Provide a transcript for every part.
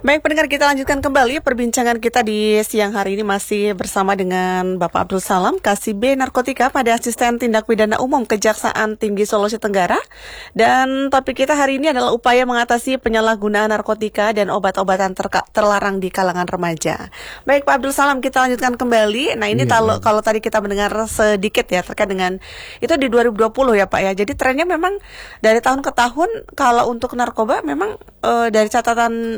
Baik pendengar, kita lanjutkan kembali perbincangan kita di siang hari ini masih bersama dengan Bapak Abdul Salam, Kasih Narkotika pada Asisten Tindak Pidana Umum Kejaksaan Tinggi Sulawesi Tenggara. Dan topik kita hari ini adalah upaya mengatasi penyalahgunaan narkotika dan obat-obatan terlarang di kalangan remaja. Baik Pak Abdul Salam, kita lanjutkan kembali. Nah ini kalau tadi kita mendengar sedikit ya terkait dengan itu di 2020 ya Pak ya. Jadi trennya memang dari tahun ke tahun kalau untuk narkoba memang dari catatan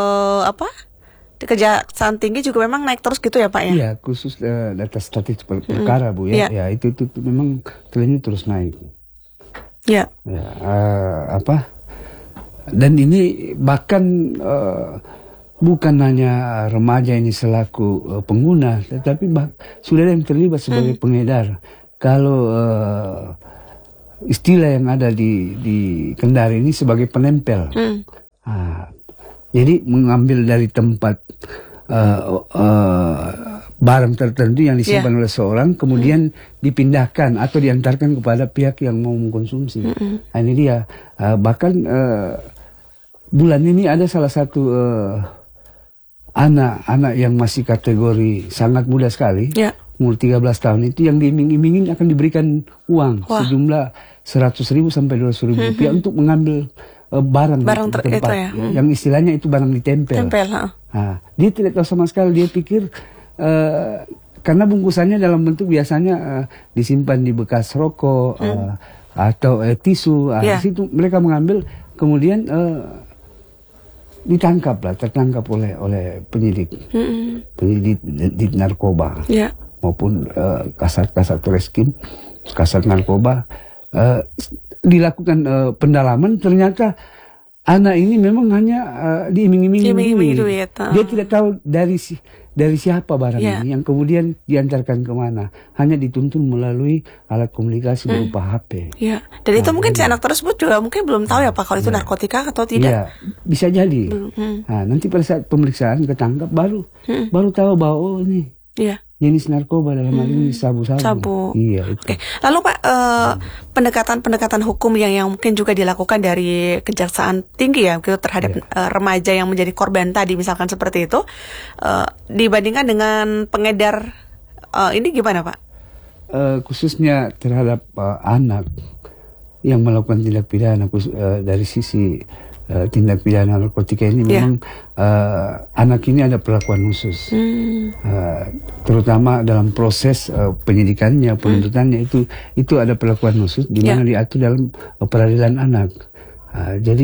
Kejaksaan Tinggi juga memang naik terus gitu ya Pak ya? Iya, khusus data statistik perkara Bu ya. Ya itu memang trennya terus naik. Ya. Dan ini bahkan bukan hanya remaja ini selaku pengguna, tetapi sudah ada yang terlibat sebagai pengedar. Kalau istilah yang ada di Kendari ini sebagai penempel. Jadi mengambil dari tempat barang tertentu yang disimpan oleh seorang, kemudian dipindahkan atau diantarkan kepada pihak yang mau mengkonsumsi. Nah, ini dia. Bahkan bulan ini ada salah satu anak yang masih kategori sangat muda sekali, umur 13 tahun itu yang diiming-imingin akan diberikan uang sejumlah 100.000 sampai 200.000 rupiah untuk mengambil barang di tempat itu ya. Yang istilahnya itu barang ditempel. Dia tidak tahu sama sekali, dia pikir karena bungkusannya dalam bentuk biasanya disimpan di bekas rokok atau tisu, di situ mereka mengambil, kemudian tertangkap oleh penyidik di narkoba maupun kasat Reskrim, kasat narkoba. Dilakukan pendalaman, ternyata anak ini memang hanya diiming-imingi duit. Dia tidak tahu dari siapa barang ini yang kemudian diantarkan kemana. Hanya dituntun melalui alat komunikasi berupa HP. Dan itu mungkin si anak tersebut juga mungkin belum tahu ya Pak kalau itu narkotika atau tidak. Bisa jadi. Nanti pada saat pemeriksaan ketangkap baru tahu bahwa ini jenis narkoba, dalam hal ini sabu-sabu. Oke. Lalu Pak, pendekatan hukum yang mungkin juga dilakukan dari Kejaksaan Tinggi ya gitu terhadap remaja yang menjadi korban tadi misalkan seperti itu, dibandingkan dengan pengedar ini gimana Pak? Khususnya terhadap anak yang melakukan tindak pidana dari sisi tindak pidana narkotika ini memang anak ini ada perlakuan khusus, terutama dalam proses penyidikannya, penuntutannya itu ada perlakuan khusus di mana diatur dalam peradilan anak. Jadi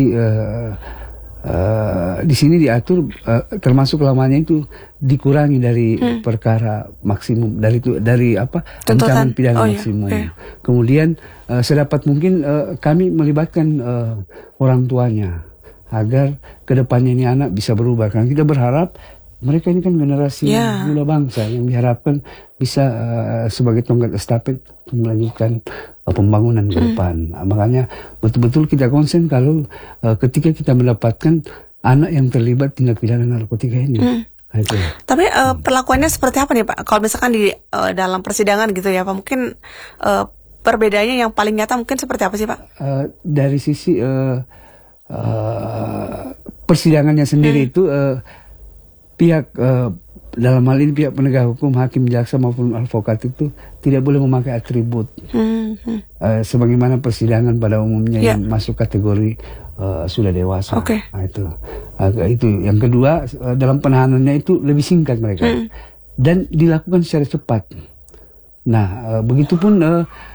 di sini diatur termasuk lamanya itu dikurangi dari perkara maksimum dari ancaman pidana maksimum. Kemudian sedapat mungkin kami melibatkan orang tuanya agar kedepannya ini anak bisa berubah. Karena kita berharap mereka ini kan generasi muda bangsa yang diharapkan bisa sebagai tonggak estafet melanjutkan pembangunan ke depan. Makanya betul-betul kita konsen kalau ketika kita mendapatkan anak yang terlibat tindak pidana narkotika ini. Tapi perlakuannya seperti apa nih Pak? Kalau misalkan di dalam persidangan gitu ya Pak, mungkin perbedaannya yang paling nyata mungkin seperti apa sih Pak? Dari sisi persidangannya sendiri itu pihak dalam hal ini pihak penegak hukum, hakim, jaksa maupun advokat itu tidak boleh memakai atribut sebagaimana persidangan pada umumnya yang masuk kategori sudah dewasa. Itu yang kedua, dalam penahanannya itu lebih singkat mereka dan dilakukan secara cepat. Nah, begitupun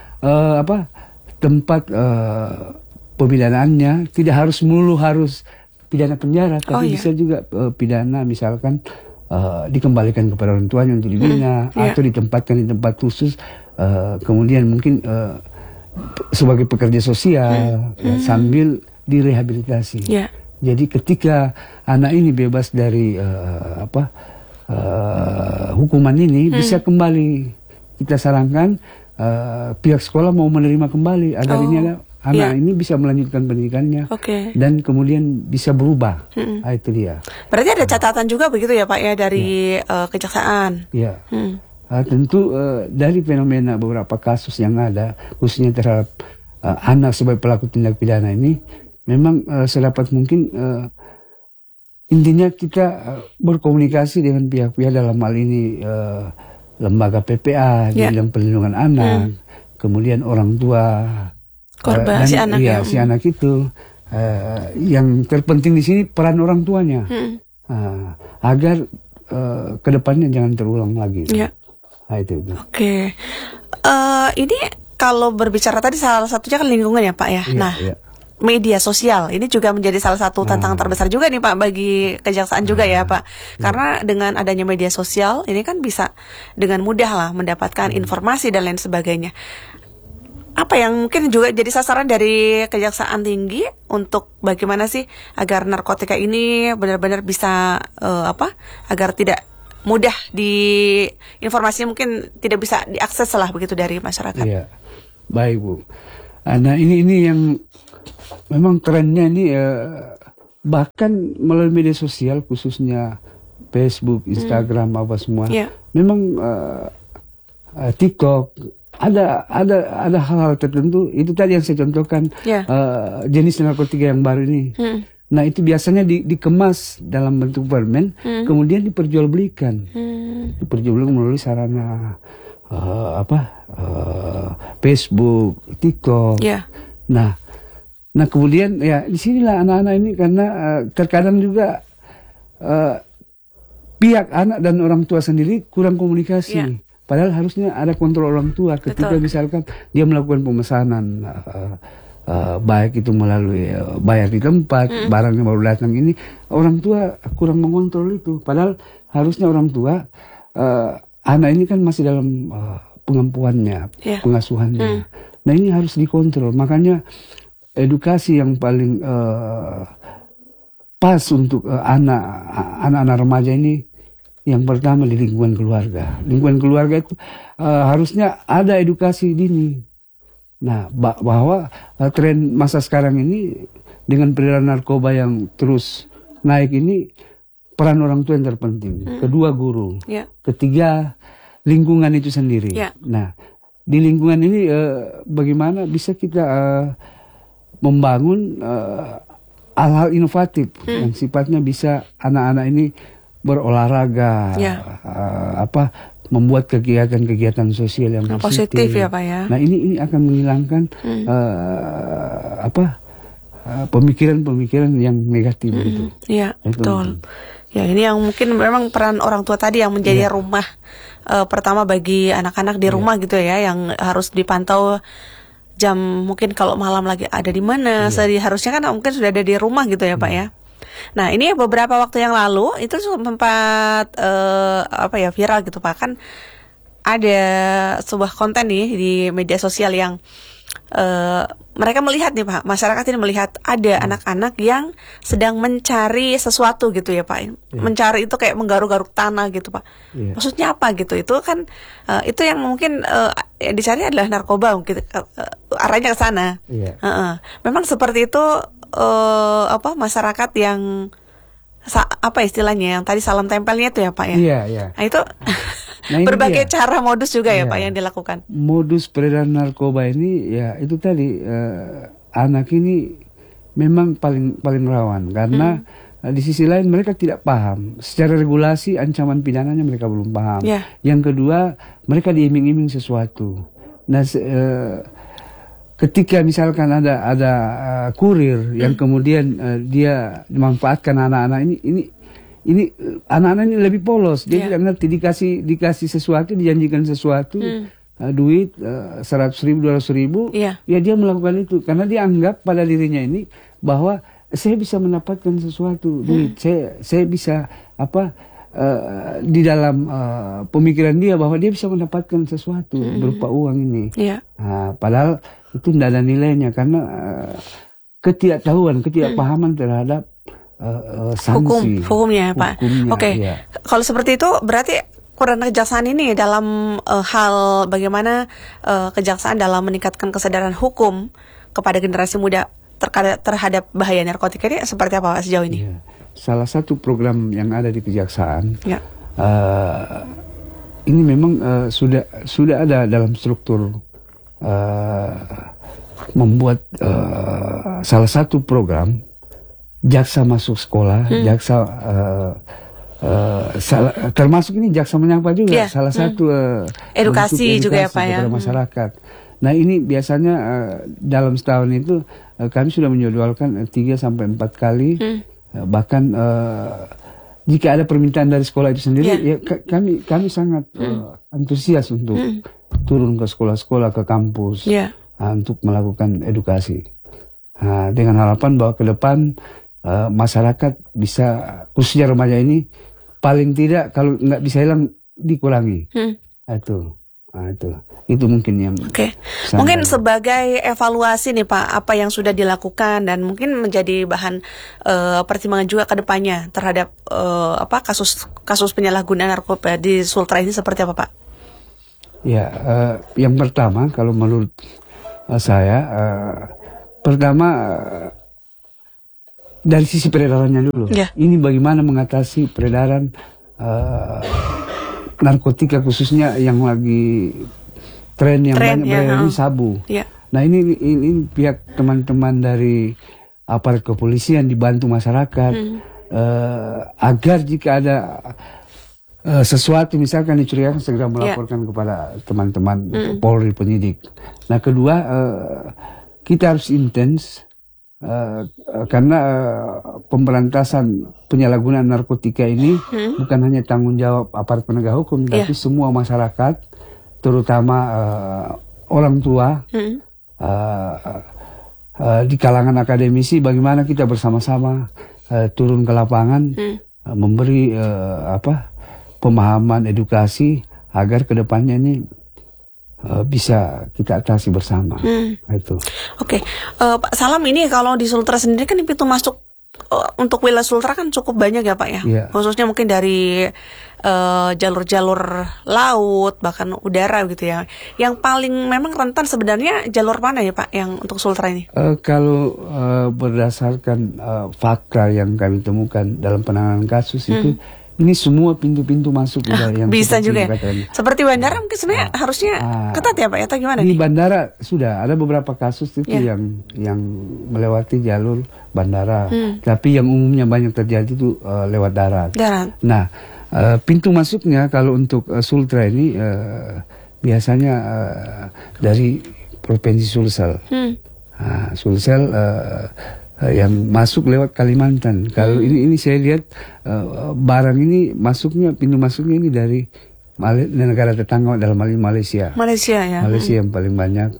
tempat pemidanaannya tidak harus pidana penjara, tapi bisa juga pidana misalkan dikembalikan kepada orang tuanya untuk dibina atau ditempatkan di tempat khusus, kemudian mungkin sebagai pekerja sosial sambil direhabilitasi. Jadi ketika anak ini bebas dari hukuman ini bisa kembali, kita sarankan pihak sekolah mau menerima kembali agar anak ini bisa melanjutkan pendidikannya dan kemudian bisa berubah. Itu dia. Berarti ada catatan juga begitu ya Pak ya dari kejaksaan. Tentu dari fenomena beberapa kasus yang ada khususnya terhadap anak sebagai pelaku tindak pidana ini, memang sedapat mungkin intinya kita berkomunikasi dengan pihak-pihak dalam hal ini lembaga PPA di bidang perlindungan anak, kemudian orang tua korban si anak, si anak itu. Yang terpenting di sini peran orang tuanya, agar kedepannya jangan terulang lagi. Nah, itu. Oke. Ini kalau berbicara tadi salah satunya kan lingkungan ya Pak ya. Media sosial ini juga menjadi salah satu tantangan terbesar juga nih Pak bagi kejaksaan juga ya Pak. Karena dengan adanya media sosial ini kan bisa dengan mudah lah mendapatkan informasi dan lain sebagainya. Apa yang mungkin juga jadi sasaran dari Kejaksaan Tinggi untuk bagaimana sih agar narkotika ini benar-benar bisa agar tidak mudah informasinya mungkin tidak bisa diakses lah begitu dari masyarakat. Iya, baik Bu. Nah ini yang memang trennya ini bahkan melalui media sosial khususnya Facebook, Instagram apa semua. Memang TikTok ada hal-hal tertentu itu tadi yang saya contohkan jenis narkotika yang baru ini. Nah itu biasanya dikemas dalam bentuk permen, kemudian diperjualbelikan, diperjualbelikan melalui sarana Facebook, TikTok. Nah kemudian ya disinilah anak-anak ini karena terkadang juga pihak anak dan orang tua sendiri kurang komunikasi. Padahal harusnya ada kontrol orang tua ketika misalkan dia melakukan pemesanan, baik itu melalui bayar di tempat, barangnya baru datang ini, orang tua kurang mengontrol itu. Padahal harusnya orang tua, anak ini kan masih dalam pengampuannya, pengasuhannya. Nah ini harus dikontrol. Makanya edukasi yang paling pas untuk anak-anak remaja ini, yang pertama di lingkungan keluarga. Lingkungan keluarga itu harusnya ada edukasi dini. Nah, bahwa tren masa sekarang ini dengan peredaran narkoba yang terus naik ini, peran orang tua yang terpenting. Kedua, guru. Ketiga, lingkungan itu sendiri. Nah, di lingkungan ini bagaimana bisa kita membangun hal-hal inovatif yang sifatnya bisa anak-anak ini berolahraga, membuat kegiatan-kegiatan sosial yang positif ya Pak ya. Nah ini akan menghilangkan pemikiran-pemikiran yang negatif itu. Iya betul. Ya ini yang mungkin memang peran orang tua tadi yang menjadi rumah pertama bagi anak-anak di rumah gitu ya, yang harus dipantau jam mungkin kalau malam lagi ada di mana. Harusnya kan mungkin sudah ada di rumah gitu ya Pak ya. Nah ini beberapa waktu yang lalu itu sempat viral gitu Pak, kan ada sebuah konten nih di media sosial yang mereka melihat nih Pak, masyarakat ini melihat ada anak-anak yang sedang mencari sesuatu gitu ya Pak. Mencari itu kayak menggaruk-garuk tanah gitu Pak. Maksudnya apa gitu? Itu kan itu yang mungkin yang dicari adalah narkoba mungkin, arahnya ke sana. Memang seperti itu. Masyarakat yang istilahnya yang tadi salam tempelnya itu ya Pak ya. Nah itu berbagai cara modus juga ya Pak yang dilakukan. Modus peredaran narkoba ini ya itu tadi anak ini memang paling rawan karena di sisi lain mereka tidak paham secara regulasi ancaman pidananya, mereka belum paham. Yang kedua, mereka diiming-iming sesuatu. Nah ketika misalkan ada kurir yang kemudian dia memanfaatkan anak-anak ini anak-anak ini lebih polos. Dia tidak ngerti, dikasih sesuatu, dijanjikan sesuatu, duit 100.000, 200.000, ya dia melakukan itu karena dia anggap pada dirinya ini bahwa saya bisa mendapatkan sesuatu, duit, saya bisa di dalam pemikiran dia bahwa dia bisa mendapatkan sesuatu berupa uang ini. Padahal itu tidak ada nilainya karena ketidakpahaman terhadap sanksi hukumnya Pak. Oke. Kalau seperti itu berarti kurang kejaksaan ini dalam hal bagaimana kejaksaan dalam meningkatkan kesadaran hukum kepada generasi muda terhadap bahaya narkotika ini seperti apa Pak sejauh ini? Salah satu program yang ada di kejaksaan ini memang sudah ada dalam struktur membuat salah satu program jaksa masuk sekolah, jaksa termasuk ini jaksa menyapa juga, salah satu edukasi juga ya Pak ya kepada masyarakat. Nah ini biasanya dalam setahun itu kami sudah menjadwalkan 3 sampai 4 kali, bahkan jika ada permintaan dari sekolah itu sendiri, ya kami sangat antusias untuk turun ke sekolah-sekolah, ke kampus, untuk melakukan edukasi. Dengan harapan bahwa ke depan masyarakat bisa, khususnya remaja ini, paling tidak kalau nggak bisa hilang dikurangi. Itu mungkin yang. Mungkin sebagai evaluasi nih Pak, apa yang sudah dilakukan dan mungkin menjadi bahan pertimbangan juga ke depannya terhadap kasus penyalahgunaan narkoba di Sultra ini seperti apa Pak? Ya, yang pertama kalau menurut saya, pertama dari sisi peredarannya dulu. Ini bagaimana mengatasi peredaran narkotika, khususnya yang lagi tren yang banyak beredar ini sabu. Nah ini pihak teman-teman dari aparat kepolisian dibantu masyarakat agar jika ada sesuatu misalkan dicurigakan segera melaporkan kepada teman-teman Polri, penyidik. Nah kedua, kita harus intens karena pemberantasan penyalahgunaan narkotika ini bukan hanya tanggung jawab aparat penegak hukum, tapi semua masyarakat, terutama orang tua, di kalangan akademisi, bagaimana kita bersama-sama turun ke lapangan, memberi pemahaman, edukasi agar kedepannya ini bisa kita atasi bersama. Itu. Pak Salam, ini kalau di Sultra sendiri kan pintu masuk untuk wilayah Sultra kan cukup banyak ya Pak ya, khususnya mungkin dari jalur-jalur laut bahkan udara gitu ya. Yang paling memang rentan sebenarnya jalur mana ya Pak yang untuk Sultra ini? Kalau berdasarkan fakta yang kami temukan dalam penanganan kasus itu, ini semua pintu-pintu masuk yang bisa juga ya. Seperti bandara mungkin sebenarnya harusnya ketat ya Pak ya, atau gimana di nih? Bandara sudah ada beberapa kasus itu yang melewati jalur bandara, tapi yang umumnya banyak terjadi itu lewat darat. Nah, pintu masuknya kalau untuk Sultra ini biasanya dari Provinsi Sulsel. Sulsel yang masuk lewat Kalimantan. Kalau ini saya lihat barang ini pintu masuknya ini dari negara tetangga dalam hal ini Malaysia. Malaysia yang paling banyak.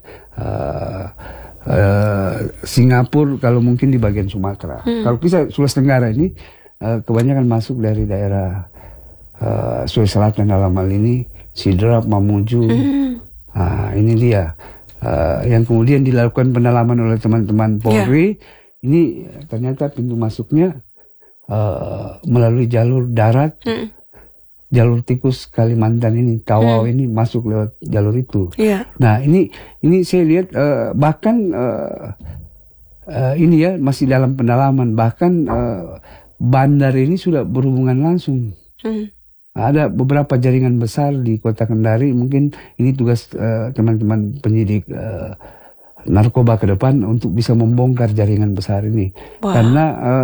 Singapura kalau mungkin di bagian Sumatera. Kalau kita Sulawesi Tenggara ini kebanyakan masuk dari daerah Sulawesi Selatan dalam hal ini Sidrap, Mamuju. Ini dia yang kemudian dilakukan pendalaman oleh teman-teman Polri. Ini ternyata pintu masuknya melalui jalur darat, jalur tikus Kalimantan ini, Tawau ini masuk lewat jalur itu. Nah ini saya lihat bahkan ini ya masih dalam pendalaman, bahkan bandar ini sudah berhubungan langsung. Ada beberapa jaringan besar di Kota Kendari, mungkin ini tugas teman-teman penyidik narkoba ke depan untuk bisa membongkar jaringan besar ini. Karena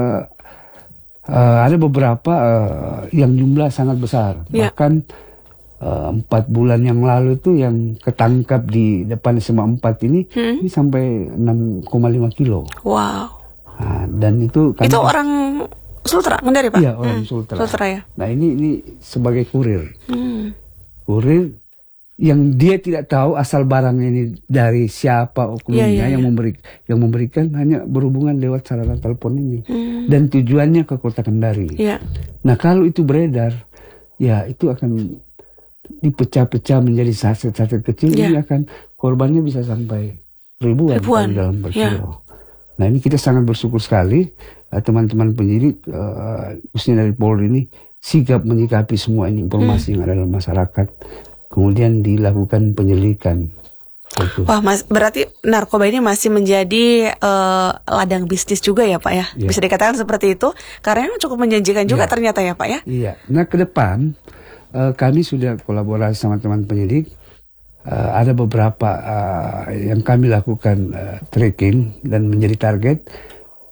ada beberapa yang jumlah sangat besar. Bahkan 4 bulan yang lalu itu yang ketangkap di depan SMA 4 ini sampai 6,5 kilo. Dan itu orang Sultra, Kendari Pak? Iya, orang Sultra. Ya. Nah ini sebagai kurir. Kurir yang dia tidak tahu asal barang ini dari siapa oknumnya yang memberikan hanya berhubungan lewat sarana telepon ini dan tujuannya ke Kota Kendari. Nah kalau itu beredar, ya itu akan dipecah-pecah menjadi saset-saset kecil. Ini akan korbannya bisa sampai ribuan. Dalam berkilo. Nah ini kita sangat bersyukur sekali teman-teman penyidik khususnya dari Polri ini sigap menyikapi semua ini informasi yang ada dalam masyarakat. Kemudian dilakukan penyelidikan. Wah, berarti narkoba ini masih menjadi ladang bisnis juga ya Pak ya? Bisa dikatakan seperti itu, karena cukup menjanjikan juga ternyata ya Pak ya? Iya. Nah ke depan kami sudah kolaborasi sama teman penyidik. Ada beberapa yang kami lakukan tracking dan menjadi target.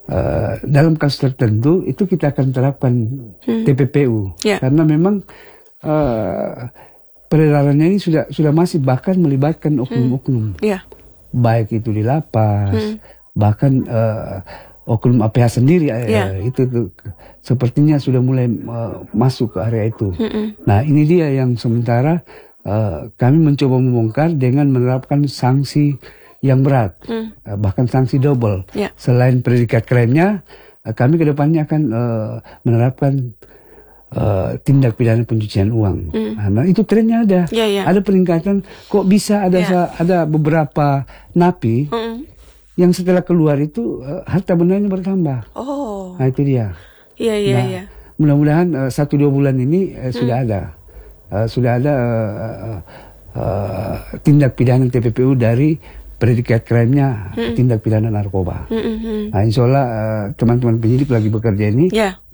dalam kasus tertentu itu kita akan terapkan TPPU karena memang peredarannya ini sudah masih bahkan melibatkan oknum-oknum, baik itu di lapas, bahkan oknum APH sendiri itu sepertinya sudah mulai masuk ke area itu. Nah ini dia yang sementara kami mencoba membongkar dengan menerapkan sanksi yang berat, bahkan sanksi double. Selain predikat krimnya, kami kedepannya akan menerapkan tindak pidana pencucian uang. Nah itu trennya ada, ada peningkatan. Kok bisa ada beberapa napi yang setelah keluar itu harta bendanya bertambah. Nah itu dia. Mudah-mudahan 1-2 bulan ini sudah ada tindak pidana TPPU dari predikat krimnya tindak pidana narkoba. Nah insya Allah teman-teman penyidik lagi bekerja ini.